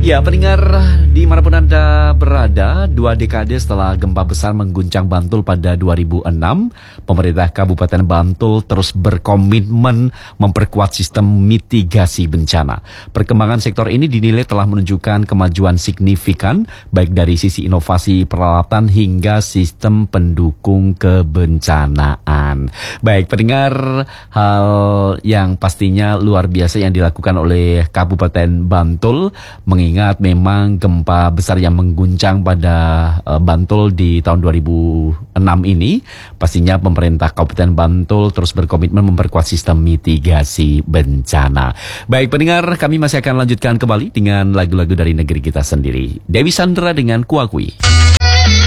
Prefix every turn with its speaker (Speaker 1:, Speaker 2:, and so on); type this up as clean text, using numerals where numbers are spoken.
Speaker 1: Ya, pendengar dimanapun Anda berada, 2 dekade setelah gempa besar mengguncang Bantul pada 2006, pemerintah Kabupaten Bantul terus berkomitmen memperkuat sistem mitigasi bencana. Perkembangan sektor ini dinilai telah menunjukkan kemajuan signifikan, baik dari sisi inovasi peralatan hingga sistem pendukung kebencanaan. Baik, pendengar, hal yang pastinya luar biasa yang dilakukan oleh Kabupaten Bantul, mengingat memang gempa besar yang mengguncang pada Bantul di tahun 2006 ini, pastinya pemerintah Kabupaten Bantul terus berkomitmen memperkuat sistem mitigasi bencana. Baik pendengar, kami masih akan lanjutkan kembali dengan lagu-lagu dari negeri kita sendiri. Dewi Sandra dengan Kuakui.